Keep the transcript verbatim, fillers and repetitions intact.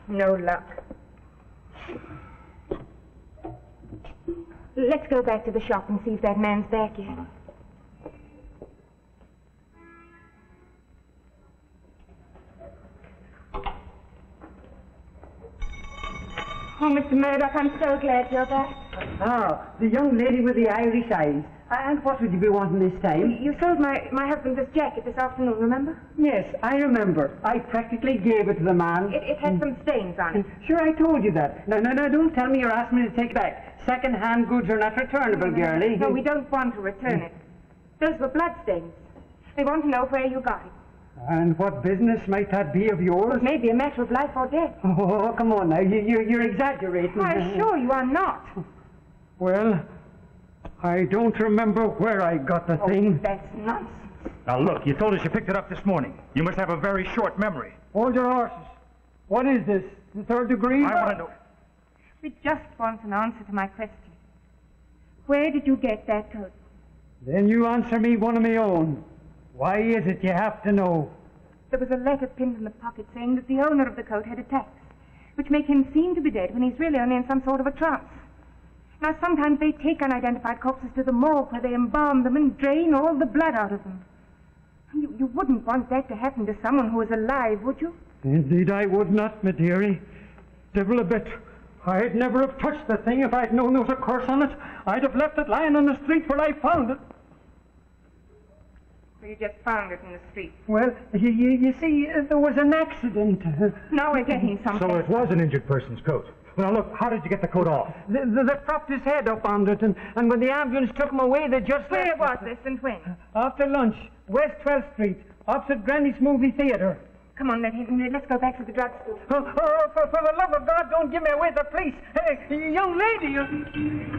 No luck. Let's go back to the shop and see if that man's back yet. Oh, Mister Murdoch, I'm so glad you're back. Ah, the young lady with the Irish eyes. And what would you be wanting this time? You sold my, my husband this jacket this afternoon, remember? Yes, I remember. I practically gave it to the man. It, it had some stains on it. Sure, I told you that. No, no, no, don't tell me you're asking me to take it back. Second-hand goods are not returnable, girlie. No, we don't want to return it. Those were blood stains. We want to know where you got it. And what business might that be of yours? It may be a matter of life or death. Oh, come on now. You, you, you're exaggerating. I assure you are not. Well, I don't remember where I got the Oh, thing. that's nonsense. Now look, you told us you picked it up this morning. You must have a very short memory. Hold your horses. What is this? The third degree? I want to know. We just want an answer to my question. Where did you get that coat? Then you answer me one of my own. Why is it you have to know? There was a letter pinned in the pocket saying that the owner of the coat had attacks, which make him seem to be dead when he's really only in some sort of a trance. Now, sometimes they take unidentified corpses to the morgue where they embalm them and drain all the blood out of them. You, you wouldn't want that to happen to someone who was alive, would you? Indeed I would not, my dearie. Devil a bit. I'd never have touched the thing if I'd known there was a curse on it. I'd have left it lying on the street where I found it. So you just found it in the street. Well, you, you, you see, uh, there was an accident. Now we're getting something. So it was an injured person's coat. Well, now look, how did you get the coat off? They, they, they propped his head up on it, and, and when the ambulance took him away, they just... Where left was it. this and when? After lunch, West twelfth Street, opposite Granny's Movie Theatre. Come on, let him, let's go back to the drugstore. Oh, oh, for, for the love of God, don't give me away to the police. Hey, young lady, you...